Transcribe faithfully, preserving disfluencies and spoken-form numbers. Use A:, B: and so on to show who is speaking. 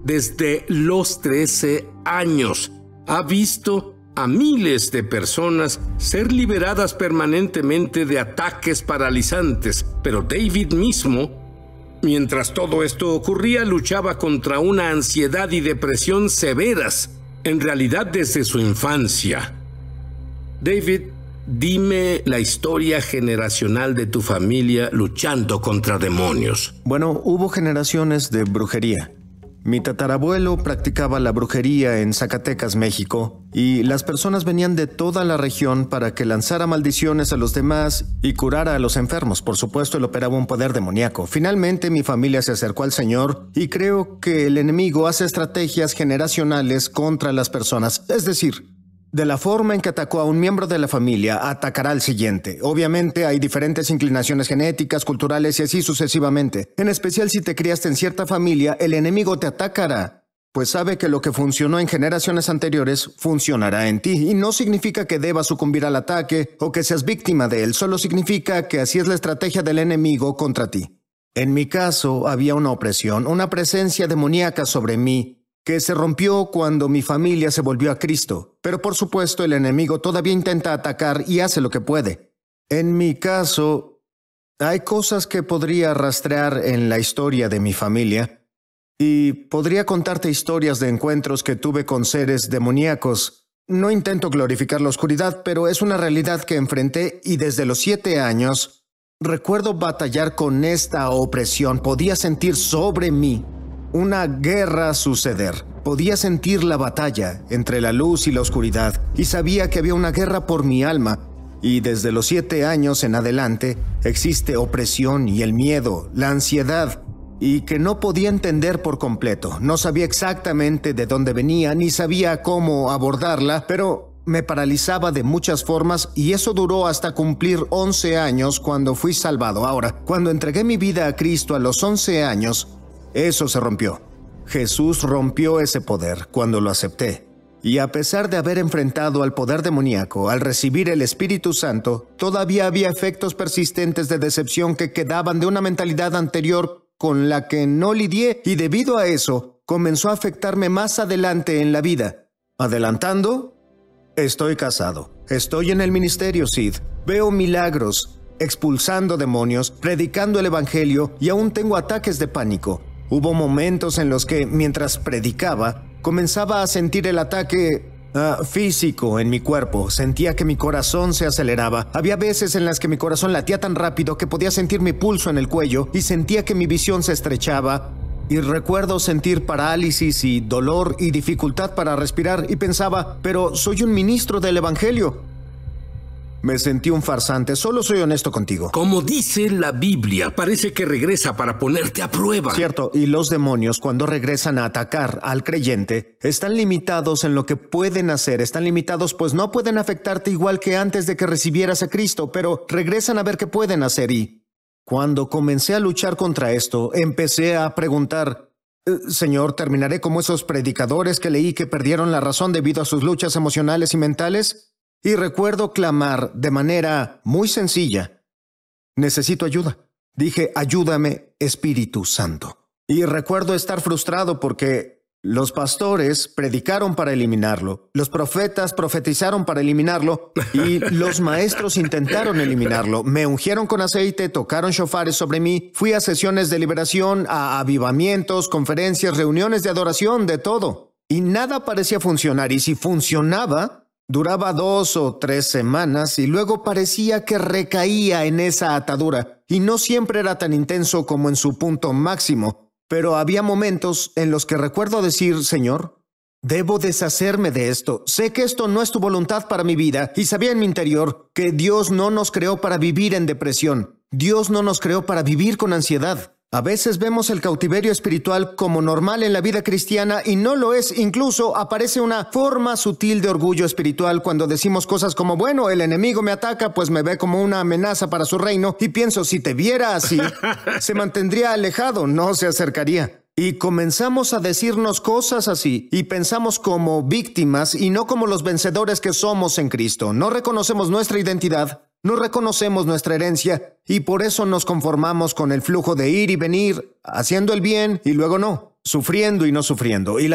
A: desde los trece años. Ha visto a miles de personas ser liberadas permanentemente de ataques paralizantes, pero David mismo, mientras todo esto ocurría, luchaba contra una ansiedad y depresión severas, en realidad desde su infancia. David, dime la historia generacional de tu familia luchando contra demonios.
B: Bueno, hubo generaciones de brujería. Mi tatarabuelo practicaba la brujería en Zacatecas, México, y las personas venían de toda la región para que lanzara maldiciones a los demás y curara a los enfermos. Por supuesto, él operaba un poder demoníaco. Finalmente, mi familia se acercó al Señor y creo que el enemigo hace estrategias generacionales contra las personas. Es decir, de la forma en que atacó a un miembro de la familia, atacará al siguiente. Obviamente hay diferentes inclinaciones genéticas, culturales y así sucesivamente. En especial si te criaste en cierta familia, el enemigo te atacará, pues sabe que lo que funcionó en generaciones anteriores funcionará en ti. Y no significa que debas sucumbir al ataque o que seas víctima de él, solo significa que así es la estrategia del enemigo contra ti. En mi caso, había una opresión, una presencia demoníaca sobre mí, que se rompió cuando mi familia se volvió a Cristo. Pero por supuesto el enemigo todavía intenta atacar y hace lo que puede. En mi caso, hay cosas que podría rastrear en la historia de mi familia y podría contarte historias de encuentros que tuve con seres demoníacos. No intento glorificar la oscuridad, pero es una realidad que enfrenté y desde los siete años recuerdo batallar con esta opresión. Podía sentir sobre mí una guerra suceder. Podía sentir la batalla entre la luz y la oscuridad y sabía que había una guerra por mi alma. Y desde los siete años en adelante existe opresión y el miedo, la ansiedad, y que no podía entender por completo. No sabía exactamente de dónde venía ni sabía cómo abordarla, pero me paralizaba de muchas formas y eso duró hasta cumplir once años cuando fui salvado. Ahora, cuando entregué mi vida a Cristo a los once años, eso se rompió. Jesús rompió ese poder cuando lo acepté. Y a pesar de haber enfrentado al poder demoníaco, al recibir el Espíritu Santo, todavía había efectos persistentes de decepción que quedaban de una mentalidad anterior con la que no lidié y debido a eso, comenzó a afectarme más adelante en la vida. Adelantando, estoy casado. Estoy en el ministerio, Sid. Veo milagros, expulsando demonios, predicando el Evangelio y aún tengo ataques de pánico. Hubo momentos en los que, mientras predicaba, comenzaba a sentir el ataque uh, físico en mi cuerpo. Sentía que mi corazón se aceleraba. Había veces en las que mi corazón latía tan rápido que podía sentir mi pulso en el cuello y sentía que mi visión se estrechaba. Y recuerdo sentir parálisis y dolor y dificultad para respirar y pensaba, pero soy un ministro del Evangelio. Me sentí un farsante, solo soy honesto contigo.
A: Como dice la Biblia, parece que regresa para ponerte a prueba.
B: Cierto, y los demonios cuando regresan a atacar al creyente, están limitados en lo que pueden hacer, están limitados pues no pueden afectarte igual que antes de que recibieras a Cristo, pero regresan a ver qué pueden hacer y cuando comencé a luchar contra esto, empecé a preguntar, Señor, ¿terminaré como esos predicadores que leí que perdieron la razón debido a sus luchas emocionales y mentales? Y recuerdo clamar de manera muy sencilla, necesito ayuda. Dije, ayúdame, Espíritu Santo. Y recuerdo estar frustrado porque los pastores predicaron para eliminarlo, los profetas profetizaron para eliminarlo y los maestros intentaron eliminarlo. Me ungieron con aceite, tocaron shofares sobre mí, fui a sesiones de liberación, a avivamientos, conferencias, reuniones de adoración, de todo. Y nada parecía funcionar y si funcionaba, duraba dos o tres semanas y luego parecía que recaía en esa atadura y no siempre era tan intenso como en su punto máximo, pero había momentos en los que recuerdo decir, Señor, debo deshacerme de esto. Sé que esto no es tu voluntad para mi vida y sabía en mi interior que Dios no nos creó para vivir en depresión. Dios no nos creó para vivir con ansiedad. A veces vemos el cautiverio espiritual como normal en la vida cristiana y no lo es. Incluso aparece una forma sutil de orgullo espiritual cuando decimos cosas como, bueno, el enemigo me ataca, pues me ve como una amenaza para su reino. Y pienso, si te viera así, se mantendría alejado, no se acercaría. Y comenzamos a decirnos cosas así y pensamos como víctimas y no como los vencedores que somos en Cristo. No reconocemos nuestra identidad. No reconocemos nuestra herencia y por eso nos conformamos con el flujo de ir y venir, haciendo el bien y luego no. sufriendo y no sufriendo. Y